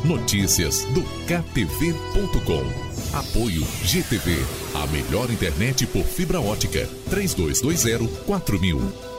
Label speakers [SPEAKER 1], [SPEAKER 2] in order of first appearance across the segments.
[SPEAKER 1] Notícias do KTV.com. Apoio GTV, a melhor internet por fibra ótica. 3220-4000.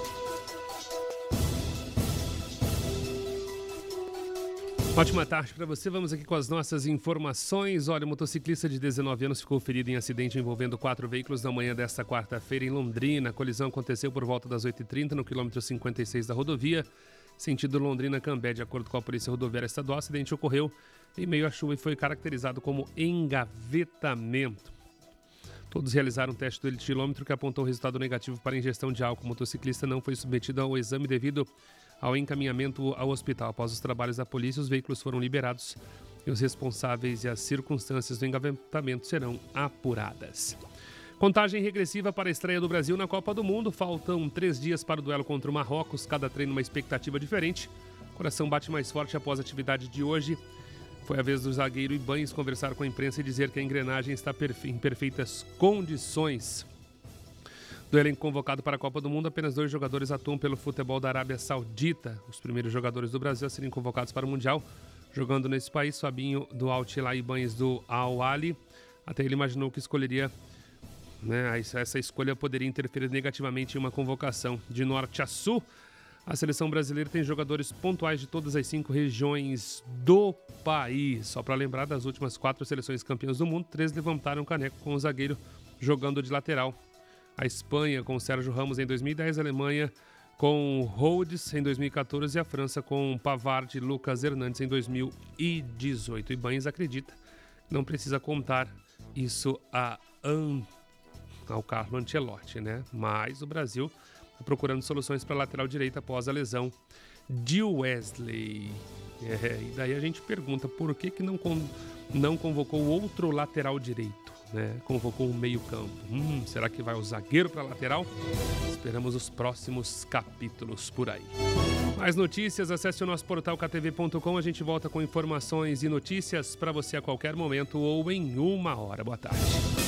[SPEAKER 2] Ótima tarde para você. Vamos aqui com as nossas informações. Olha, o motociclista de 19 anos ficou ferido em acidente envolvendo 4 veículos na manhã desta quarta-feira em Londrina. A colisão aconteceu por volta das 8h30 no quilômetro 56 da rodovia, sentido Londrina-Cambé. De acordo com a Polícia Rodoviária Estadual, o acidente ocorreu em meio à chuva e foi caracterizado como engavetamento. Todos realizaram um teste do etilômetro que apontou resultado negativo para ingestão de álcool. O motociclista não foi submetido ao exame devido ao encaminhamento ao hospital. Após os trabalhos da polícia, os veículos foram liberados e os responsáveis e as circunstâncias do engavetamento serão apuradas. Contagem regressiva para a estreia do Brasil na Copa do Mundo. Faltam 3 dias para o duelo contra o Marrocos, cada treino uma expectativa diferente. O coração bate mais forte após a atividade de hoje. Foi a vez do zagueiro Ibañez conversar com a imprensa e dizer que a engrenagem está em perfeitas condições. Do elenco convocado para a Copa do Mundo, apenas 2 jogadores atuam pelo futebol da Arábia Saudita. Os primeiros jogadores do Brasil a serem convocados para o Mundial, jogando nesse país, Fabinho do Al-Hilal e Ibañez do Al-Ahly. Até ele imaginou que escolheria, essa escolha poderia interferir negativamente em uma convocação. De norte a sul, a seleção brasileira tem jogadores pontuais de todas as 5 regiões do país. Só para lembrar, das últimas 4 seleções campeãs do mundo, 3 levantaram o caneco com o zagueiro jogando de lateral. A Espanha com Sérgio Ramos em 2010, a Alemanha com Rhodes em 2014 e a França com Pavard e Lucas Hernandes em 2018. E Ibañez acredita que não precisa contar isso ao Carlo Ancelotti, né? Mas o Brasil está procurando soluções para a lateral direita após a lesão de Wesley. E daí a gente pergunta por que não convocou outro lateral direito, né? Convocou um meio-campo. Será que vai o zagueiro para a lateral? Esperamos os próximos capítulos por aí. Mais notícias, acesse o nosso portal ktv.com. A gente volta com informações e notícias para você a qualquer momento ou em 1 hora. Boa tarde.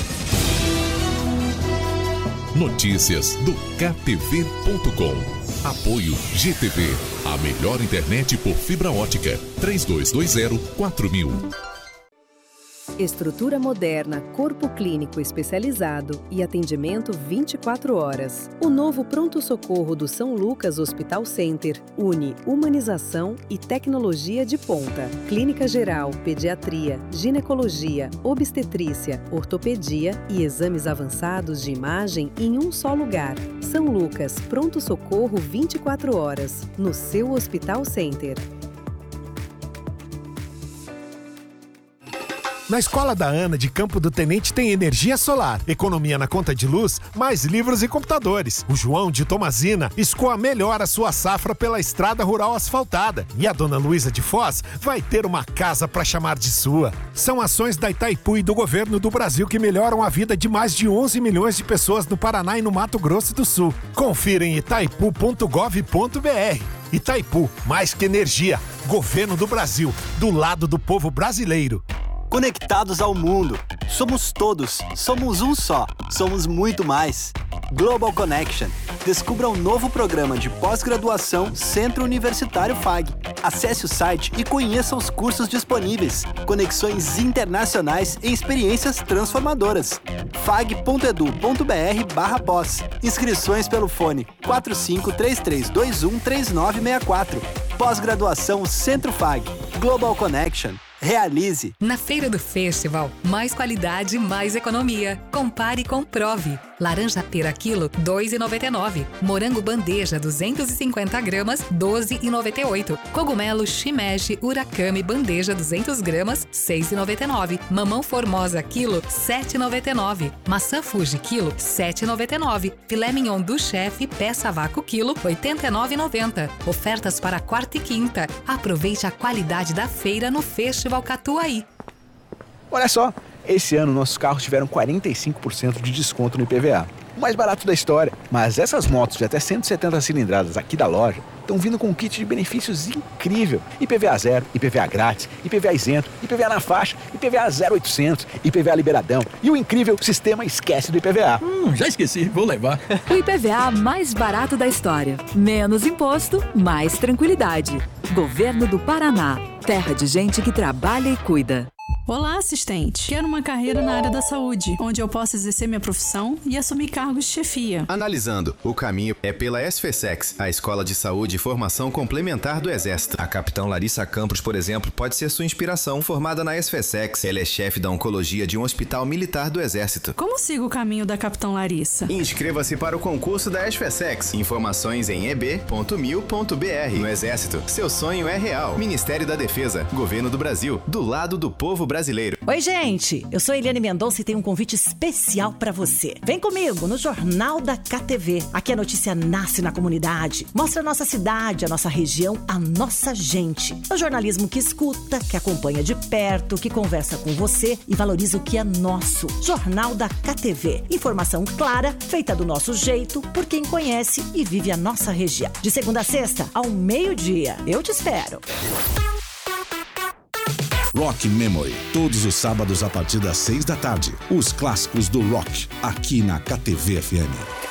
[SPEAKER 1] Notícias do KTV.com. Apoio GTV, a melhor internet por fibra ótica. 3220-4000.
[SPEAKER 3] Estrutura moderna, corpo clínico especializado e atendimento 24 horas. O novo pronto-socorro do São Lucas Hospital Center une humanização e tecnologia de ponta. Clínica geral, pediatria, ginecologia, obstetrícia, ortopedia e exames avançados de imagem em um só lugar. São Lucas, pronto-socorro 24 horas, no seu Hospital Center.
[SPEAKER 4] Na Escola da Ana de Campo do Tenente tem energia solar, economia na conta de luz, mais livros e computadores. O João de Tomazina escoa melhor a sua safra pela estrada rural asfaltada. E a dona Luísa de Foz vai ter uma casa para chamar de sua. São ações da Itaipu e do governo do Brasil que melhoram a vida de mais de 11 milhões de pessoas no Paraná e no Mato Grosso do Sul. Confira em itaipu.gov.br. Itaipu, mais que energia. Governo do Brasil, do lado do povo brasileiro.
[SPEAKER 5] Conectados ao mundo. Somos todos. Somos um só. Somos muito mais. Global Connection. Descubra um novo programa de pós-graduação Centro Universitário FAG. Acesse o site e conheça os cursos disponíveis. Conexões internacionais e experiências transformadoras. fag.edu.br/pós. Inscrições pelo fone 4533213964. Pós-graduação Centro FAG. Global Connection. Realize.
[SPEAKER 6] Na Feira do Festival, mais qualidade, mais economia. Compare e comprove. Laranja pera quilo, R$ 2,99. Morango bandeja, 250 gramas, R$ 12,98. Cogumelo shimeji urakami bandeja, 200 gramas, R$ 6,99. Mamão formosa quilo, R$ 7,99. Maçã Fuji quilo, R$ 7,99. Filé mignon do chefe, peça vácuo quilo, R$ 89,90. Ofertas para quarta e quinta. Aproveite a qualidade da feira no Festival Catuaí.
[SPEAKER 7] Olha só, esse ano nossos carros tiveram 45% de desconto no IPVA. O mais barato da história. Mas essas motos de até 170 cilindradas aqui da loja estão vindo com um kit de benefícios incrível. IPVA zero, IPVA grátis, IPVA isento, IPVA na faixa, IPVA 0800, IPVA liberadão e o incrível sistema Esquece do IPVA.
[SPEAKER 8] Já esqueci, vou levar.
[SPEAKER 9] O IPVA mais barato da história. Menos imposto, mais tranquilidade. Governo do Paraná.
[SPEAKER 3] terra de gente que trabalha e cuida.
[SPEAKER 8] Olá, assistente. Quero uma carreira na área da saúde, onde eu possa exercer minha profissão e assumir cargos de chefia.
[SPEAKER 9] Analisando, o caminho é pela SFSEX, a Escola de Saúde e Formação Complementar do Exército. A capitã Larissa Campos, por exemplo, pode ser sua inspiração. Formada na SFSEX, ela é chefe da oncologia de um hospital militar do Exército.
[SPEAKER 8] Como sigo o caminho da capitã Larissa?
[SPEAKER 9] Inscreva-se para o concurso da SFSEX. Informações em eb.mil.br. No Exército, seu sonho é real. Ministério da Defesa, Governo do Brasil, do lado do povo brasileiro.
[SPEAKER 10] Oi, gente! Eu sou Eliane Mendonça e tenho um convite especial pra você. Vem comigo no Jornal da KTV. Aqui a notícia nasce na comunidade. Mostra a nossa cidade, a nossa região, a nossa gente. É o jornalismo que escuta, que acompanha de perto, que conversa com você e valoriza o que é nosso. Jornal da KTV. Informação clara, feita do nosso jeito, por quem conhece e vive a nossa região. De segunda a sexta, ao meio-dia. Eu te espero.
[SPEAKER 11] Rock Memory, todos os sábados a partir das 6 da tarde. Os clássicos do rock, aqui na KTV FM.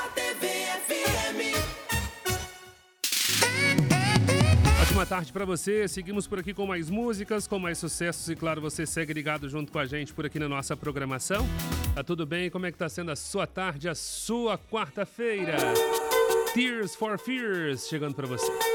[SPEAKER 2] Ótima tarde para você. Seguimos por aqui com mais músicas, com mais sucessos e, claro, você segue ligado junto com a gente por aqui na nossa programação. Tá tudo bem? Como é que tá sendo a sua tarde, a sua quarta-feira? Tears for Fears chegando para você.